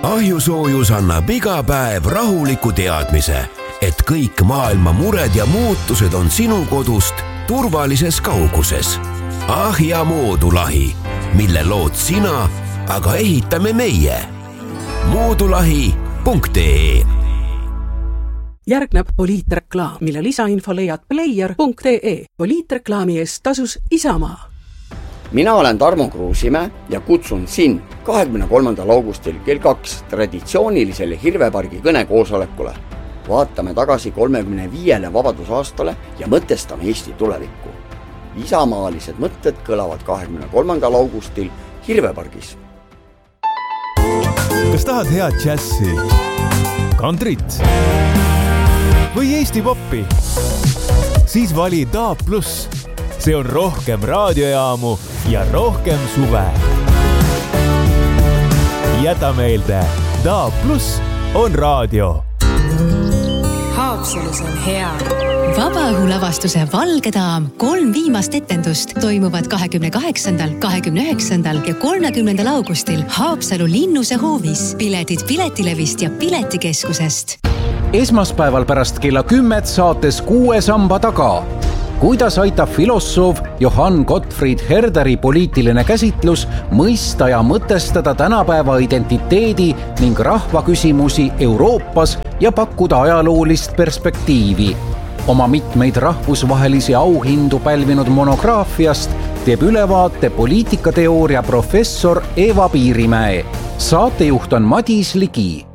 Ahjusoojus annab iga päev rahuliku teadmise, et kõik maailma mured ja muutused on sinu kodust turvalises kauguses. Ahja moodulahi, mille lood sina, aga ehitame meie. moodulahi.ee. Järgneb poliitreklaam, mille lisainfo leiad player.ee. Poliitreklaami eest tasus Isamaa. Mina olen Tarmo Kruusimäe ja kutsun sind 23. augustil kell 2 traditsioonilisele Hirvepargi kõnekoosolekule. Vaatame tagasi 35. vabadusaastale ja mõtestame Eesti tulevikku. Isamaalised mõtted kõlavad 23. augustil Hirvepargis. Kas tahad head džässi, kantrit või Eesti poppi? Siis vali DAB+. See on rohkem raadiojaamu ja rohkem suve. Jäta meelde, DAB+ on raadio. Haapsalus on hea. Vabaõhulavastuse Valge daam 3 viimast etendust toimuvad 28., 29. ja 30. augustil Haapsalu Linnuse hoovis. Piletid Piletilevist ja Piletikeskusest. Esmaspäeval pärast kella 10 saates 6 samba taga. Kuidas aitab filosoof Johann Gottfried Herderi poliitiline käsitlus mõista ja mõtestada tänapäeva identiteedi ning rahvaküsimusi Euroopas ja pakkuda ajaloolist perspektiivi. Oma mitmeid rahvusvahelisi auhindu pälvinud monograafiast teeb ülevaate poliitikateooria professor Eva Piirimäe. Saatejuht on Madis Ligi.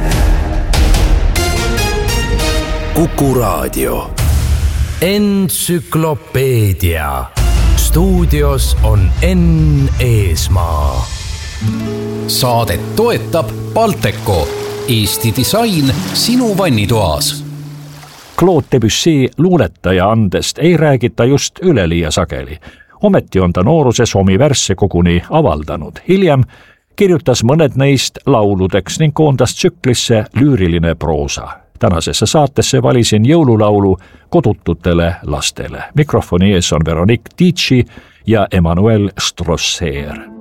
Kuku Raadio. Entsüklopeedia. Stuudios on Enn Eesmaa. Saadet toetab Balteco. Eesti disain sinu vannitoas. Claude Debussy luuletaja andest ei räägita just üleliia sageli. Ometi on ta nooruses omi värsse koguni avaldanud. Hiljem kirjutas mõned neist lauludeks ning koondas tsüklisse lüüriline proosa. Tänasesse saatesse valisin jõululaulu kodututele lastele. Mikrofoni ees on Veronique Tici ja Emmanuel Strosser.